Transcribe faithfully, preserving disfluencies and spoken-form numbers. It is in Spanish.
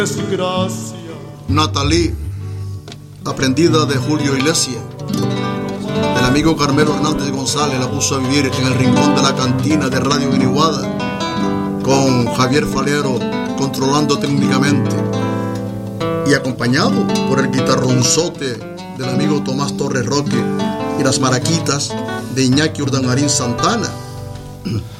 desgracia. Natalie, aprendida de Julio Iglesias. El amigo Carmelo Hernández González la puso a vivir en el rincón de la cantina de Radio Guiniguada, con Javier Falero controlando técnicamente y acompañado por el guitarronzote del amigo Tomás Torres Roque y las maraquitas de Iñaki Urdamarín Santana.